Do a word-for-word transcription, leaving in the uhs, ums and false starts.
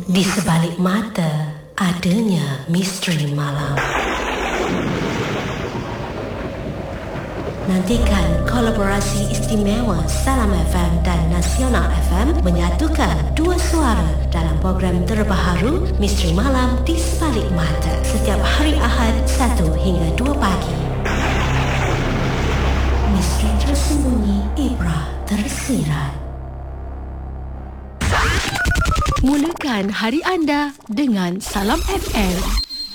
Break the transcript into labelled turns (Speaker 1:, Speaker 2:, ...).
Speaker 1: Di sebalik mata adanya misteri malam. Nantikan kolaborasi istimewa Salam F M dan Nasional F M menyatukan dua suara dalam program terbaru Misteri Malam di Sebalik Mata setiap hari Ahad satu hingga dua pagi. Misteri tersembunyi, ibrah tersirat.
Speaker 2: Mulakan hari anda dengan Salam F M.